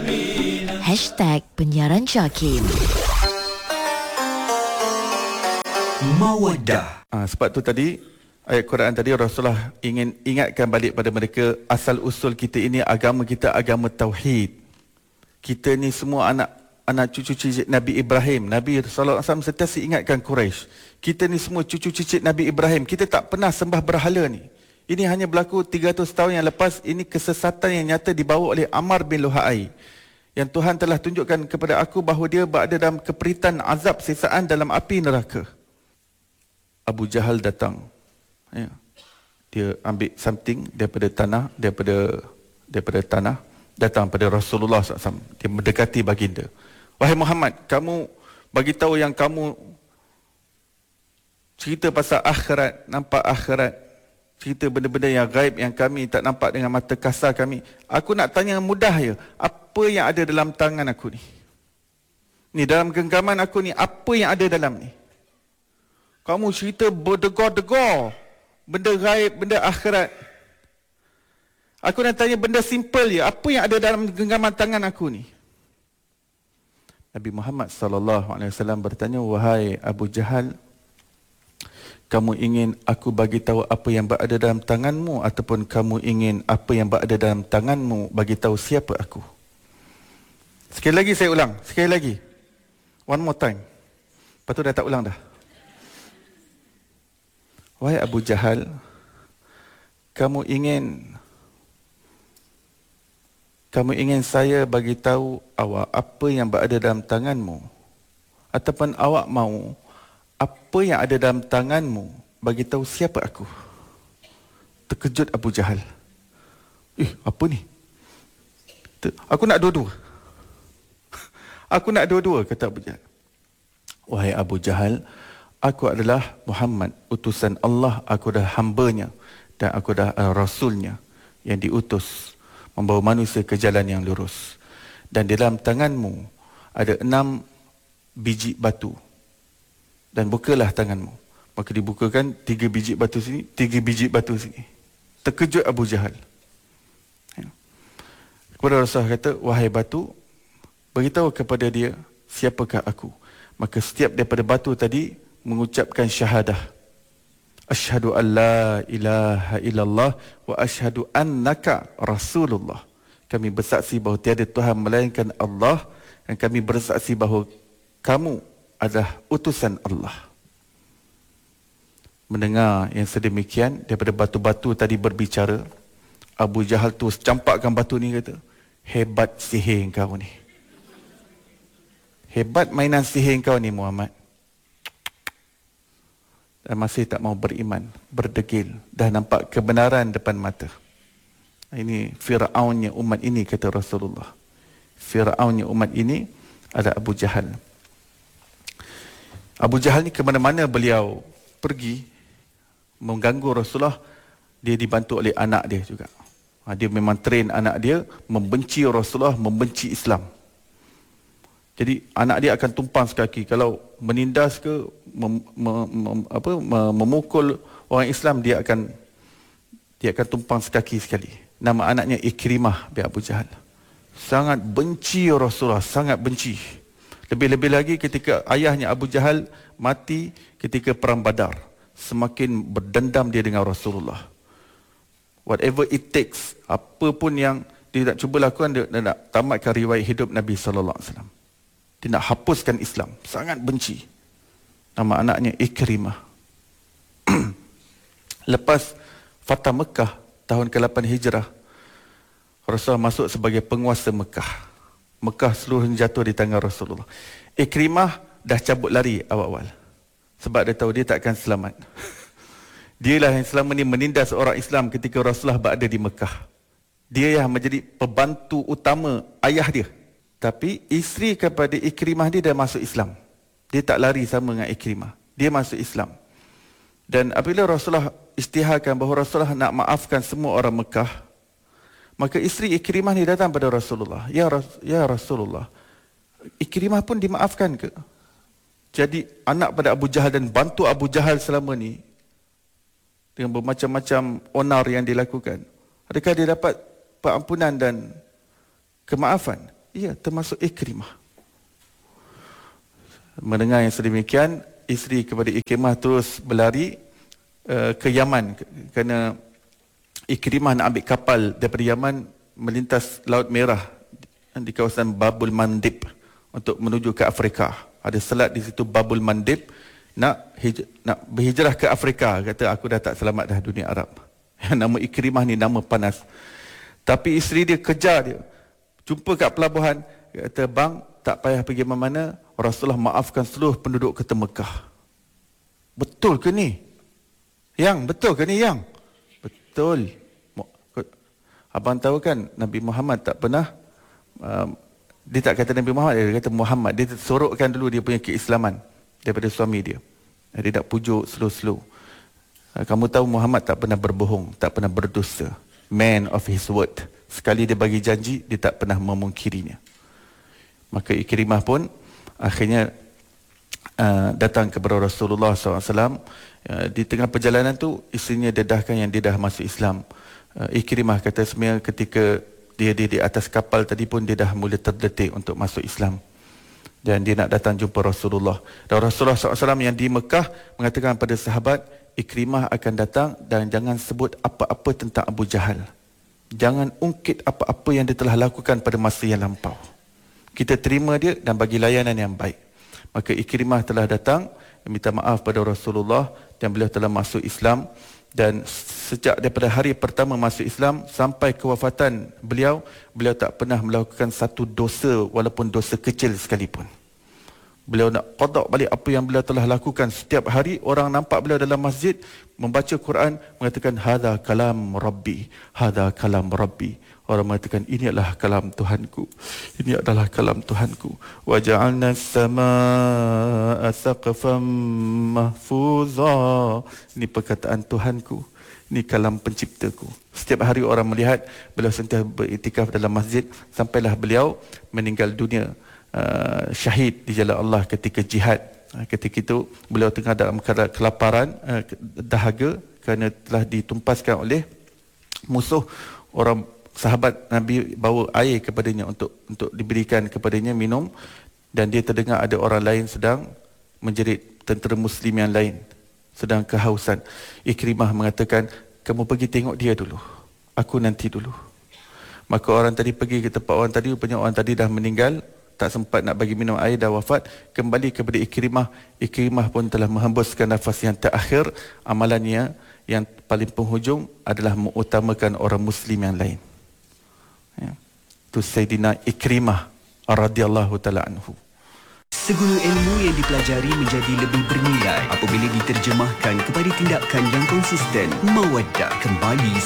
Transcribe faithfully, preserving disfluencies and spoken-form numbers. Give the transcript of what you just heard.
Hashtag Penyiaran Jakim. Mawaddah. Ha, sebab tu tadi ayat Quran tadi Rasulullah ingin ingatkan balik pada mereka, asal usul kita ini agama kita agama tauhid. Kita ni semua anak anak cucu cicit Nabi Ibrahim. Nabi sallallahu alaihi wasallam sentiasa ingatkan Quraisy, kita ni semua cucu cicit Nabi Ibrahim. Kita tak pernah sembah berhala ni. Ini hanya berlaku tiga ratus tahun yang lepas. Ini kesesatan yang nyata dibawa oleh Ammar bin Luhai, yang Tuhan telah tunjukkan kepada aku bahawa dia berada dalam keperitan azab sisaan dalam api neraka. Abu Jahal datang, ya. Dia ambil something daripada tanah, daripada daripada tanah, datang pada Rasulullah sallallahu alaihi wasallam. Dia mendekati baginda. Wahai Muhammad, kamu bagi tahu yang kamu cerita pasal akhirat, nampak akhirat, cerita benda-benda yang gaib yang kami tak nampak dengan mata kasar kami. Aku nak tanya mudah je, apa yang ada dalam tangan aku ni? Ni dalam genggaman aku ni, apa yang ada dalam ni? Kamu cerita berdegor-degor, benda gaib, benda akhirat. Aku nak tanya benda simple je, apa yang ada dalam genggaman tangan aku ni? Nabi Muhammad sallallahu alaihi wasallam bertanya, wahai Abu Jahal, kamu ingin aku bagi tahu apa yang berada dalam tanganmu, ataupun kamu ingin apa yang berada dalam tanganmu bagi tahu siapa aku? Sekali lagi saya ulang, sekali lagi. One more time. Lepas tu dah tak ulang dah. Wahai Abu Jahal, kamu ingin kamu ingin saya bagi tahu awak apa yang berada dalam tanganmu, ataupun awak mahu apa yang ada dalam tanganmu bagi tahu siapa aku? Terkejut Abu Jahal. Eh, apa ni? Aku nak dua-dua. Aku nak dua-dua, kata Abu Jahal. Wahai Abu Jahal, aku adalah Muhammad, utusan Allah, aku adalah hambanya, dan aku adalah rasulnya yang diutus membawa manusia ke jalan yang lurus. Dan di dalam tanganmu ada enam biji batu. Dan bukalah tanganmu. Maka dibukakan tiga biji batu sini, tiga biji batu sini. Terkejut Abu Jahal. Ya. Kepada Rasulullah kata, wahai batu, beritahu kepada dia siapakah aku. Maka setiap daripada batu tadi mengucapkan syahadah. Asyhadu an la ilaha illallah wa asyhadu annaka rasulullah. Kami bersaksi bahawa tiada Tuhan melainkan Allah, dan kami bersaksi bahawa kamu adalah utusan Allah. Mendengar yang sedemikian daripada batu-batu tadi berbicara, Abu Jahal tu campakkan batu ni, kata, hebat sihir kau ni. Hebat mainan sihir kau ni Muhammad. Dan masih tak mau beriman, berdegil, dah nampak kebenaran depan mata. Ini Fir'aunnya umat ini, kata Rasulullah. Fir'aunnya umat ini adalah Abu Jahal. Abu Jahal ni ke mana-mana beliau pergi mengganggu Rasulullah, dia dibantu oleh anak dia juga. Dia memang train anak dia membenci Rasulullah, membenci Islam. Jadi anak dia akan tumpang sekaki kalau menindas ke mem, mem, mem, apa, memukul orang Islam, dia akan dia akan tumpang sekaki sekali. Nama anaknya Ikrimah bin Abu Jahal. Sangat benci Rasulullah, sangat benci. Lebih-lebih lagi ketika ayahnya Abu Jahal mati ketika perang Badar, semakin berdendam dia dengan Rasulullah. Whatever it takes, apa pun yang dia nak cuba lakukan, dia, dia nak tamatkan riwayat hidup Nabi sallallahu alaihi wasallam. Dia nak hapuskan Islam, sangat benci. Nama anaknya Ikrimah. Lepas Fatah Mekah tahun ke lapan Hijrah, Rasulullah masuk sebagai penguasa Mekah. Mekah seluruhnya jatuh di tangan Rasulullah. Ikrimah dah cabut lari awal-awal, sebab dia tahu dia tak akan selamat. Dialah yang selama ni menindas orang Islam ketika Rasulullah berada di Mekah. Dia yang menjadi pembantu utama ayah dia. Tapi isteri kepada Ikrimah dia dah masuk Islam. Dia tak lari sama dengan Ikrimah. Dia masuk Islam. Dan apabila Rasulullah istiharkan bahawa Rasulullah nak maafkan semua orang Mekah, maka isteri Ikrimah ni datang pada Rasulullah. Ya, Ras- ya Rasulullah, Ikrimah pun dimaafkan ke? Jadi anak pada Abu Jahal dan bantu Abu Jahal selama ni dengan bermacam-macam onar yang dilakukan, adakah dia dapat pengampunan dan kemaafan? Ya, termasuk Ikrimah. Mendengar yang sedemikian, isteri kepada Ikrimah terus berlari uh, ke Yaman kerana Ikrimah nak ambil kapal daripada Yaman melintas Laut Merah di kawasan Babul Mandib untuk menuju ke Afrika. Ada selat di situ Babul Mandib, nak hij- nak berhijrah ke Afrika. Kata aku dah tak selamat dah dunia Arab. Nama Ikrimah ni nama panas. Tapi isteri dia kejar dia. Jumpa kat pelabuhan, kata bang tak payah pergi mana-mana, Rasulullah maafkan seluruh penduduk kota Mekah. Betul ke ni? Yang, betul ke ni yang? Betul. Abang tahu kan Nabi Muhammad tak pernah, uh, dia tak kata Nabi Muhammad, dia kata Muhammad. Dia sorokkan dulu dia punya keislaman daripada suami dia. Dia tak pujuk slow-slow. Uh, kamu tahu Muhammad tak pernah berbohong, tak pernah berdosa. Man of his word. Sekali dia bagi janji, dia tak pernah memungkirinya. Maka Ikrimah pun akhirnya uh, datang kepada Rasulullah sallallahu alaihi wasallam. Uh, di tengah perjalanan tu, isterinya dedahkan yang dia dah masuk Islam. Uh, Ikrimah kata sebenarnya ketika dia, dia di atas kapal tadi pun dia dah mula terdetik untuk masuk Islam. Dan dia nak datang jumpa Rasulullah. Dan Rasulullah sallallahu alaihi wasallam yang di Mekah mengatakan pada sahabat, Ikrimah akan datang dan jangan sebut apa-apa tentang Abu Jahal. Jangan ungkit apa-apa yang dia telah lakukan pada masa yang lampau. Kita terima dia dan bagi layanan yang baik. Maka Ikrimah telah datang minta maaf pada Rasulullah dan beliau telah masuk Islam. Dan sejak daripada hari pertama masuk Islam sampai kewafatan beliau, beliau tak pernah melakukan satu dosa walaupun dosa kecil sekalipun. Beliau nak qada balik apa yang beliau telah lakukan. Setiap hari orang nampak beliau dalam masjid membaca Quran, mengatakan hadza kalam Rabbi, hadza kalam Rabbi. Orang mengatakan ini adalah kalam Tuhanku, ini adalah kalam Tuhanku. Wa ja'alna as-samaa'a saqfan mahfuza. Ini perkataan Tuhanku, ini kalam penciptaku. Setiap hari orang melihat beliau sentiasa beriktikaf dalam masjid sampailah beliau meninggal dunia uh, syahid di jalan Allah ketika jihad. Uh, ketika itu beliau tengah dalam keadaan kelaparan, uh, dahaga kerana telah ditumpaskan oleh musuh. Orang sahabat Nabi bawa air kepadanya untuk untuk diberikan kepadanya minum, dan dia terdengar ada orang lain sedang menjerit, tentera muslim yang lain sedang kehausan. Ikrimah mengatakan, kamu pergi tengok dia dulu, aku nanti dulu. Maka orang tadi pergi ke tempat orang tadi, rupanya orang tadi dah meninggal, tak sempat nak bagi minum air, dah wafat. Kembali kepada Ikrimah, Ikrimah pun telah menghembuskan nafas yang terakhir. Amalannya yang paling penghujung adalah mengutamakan orang muslim yang lain. Ya. Itu Sayyidina Ikrimah radhiyallahu taala anhu. Segala ilmu yang dipelajari menjadi lebih bernilai apabila diterjemahkan kepada tindakan yang konsisten. Mawaddah kembali